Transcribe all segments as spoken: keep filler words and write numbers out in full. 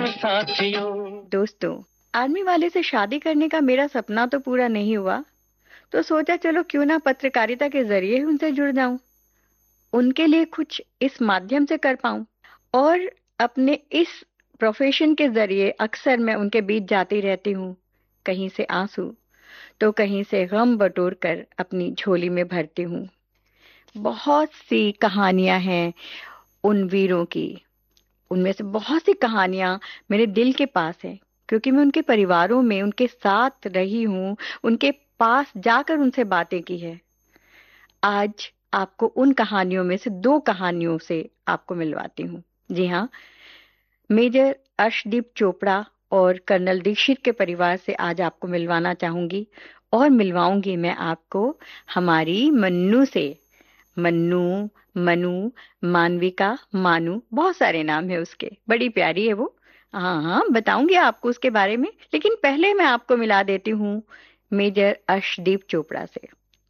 साथियों। दोस्तों, आर्मी वाले से शादी करने का मेरा सपना तो पूरा नहीं हुआ, तो सोचा चलो क्यों ना पत्रकारिता के जरिए ही उनसे जुड़ जाऊं, उनके लिए कुछ इस माध्यम से कर पाऊं। और अपने इस प्रोफेशन के जरिए अक्सर मैं उनके बीच जाती रहती हूँ, कहीं से आंसू तो कहीं से गम बटोर कर अपनी झोली में भरती हूँ। बहुत सी कहानियां हैं उन वीरों की, उनमें से बहुत सी कहानियां मेरे दिल के पास हैं, क्योंकि मैं उनके परिवारों में उनके साथ रही हूँ, उनके पास जाकर उनसे बातें की है। आज आपको उन कहानियों में से दो कहानियों से आपको मिलवाती हूँ। जी हाँ, मेजर अर्शदीप चोपड़ा और कर्नल दीक्षित के परिवार से आज आपको मिलवाना चाहूंगी, और मिलवाऊंगी मैं आपको हमारी मन्नू से। मन्नू, मनु, मानविका, मानू, बहुत सारे नाम है उसके, बड़ी प्यारी है वो। हाँ हाँ, बताऊंगी आपको उसके बारे में, लेकिन पहले मैं आपको मिला देती हूँ मेजर अर्शदीप चोपड़ा से।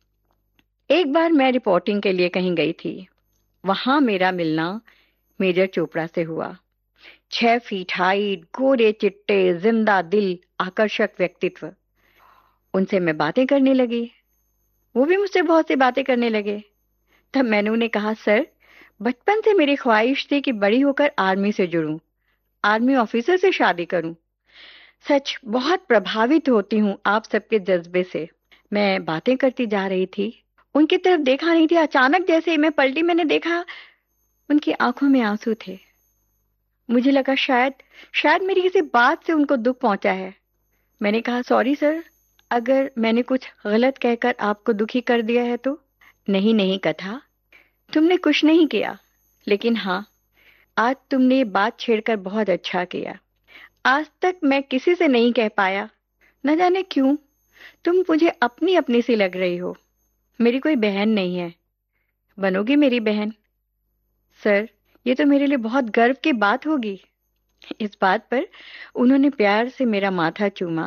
एक बार मैं रिपोर्टिंग के लिए कहीं गई थी, वहां मेरा मिलना मेजर चोपड़ा से हुआ। छह फीट हाइट, गोरे चिट्टे, जिंदा दिल, आकर्षक व्यक्तित्व। उनसे मैं बातें करने लगी, वो भी मुझसे बहुत सी बातें करने लगे। तब मैंने उन्हें कहा, सर, बचपन से मेरी ख्वाहिश थी कि बड़ी होकर आर्मी से जुड़ूं, आर्मी ऑफिसर से शादी करूं। सच बहुत प्रभावित होती हूँ आप सबके जज्बे से। मैं बातें करती जा रही थी, उनकी तरफ देखा नहीं थी। अचानक जैसे ही मैं पलटी, मैंने देखा उनकी आंखों में आंसू थे। मुझे लगा शायद शायद मेरी किसी बात से उनको दुख पहुंचा है। मैंने कहा, सॉरी सर, अगर मैंने कुछ गलत कहकर आपको दुखी कर दिया है तो। नहीं नहीं कथा, तुमने कुछ नहीं किया, लेकिन हाँ, आज तुमने ये बात छेड़कर बहुत अच्छा किया। आज तक मैं किसी से नहीं कह पाया, न जाने क्यों। तुम मुझे अपनी अपनी सी लग रही हो। मेरी कोई बहन नहीं है, बनोगी मेरी बहन। सर, ये तो मेरे लिए बहुत गर्व की बात होगी। इस बात पर उन्होंने प्यार से मेरा माथा चूमा।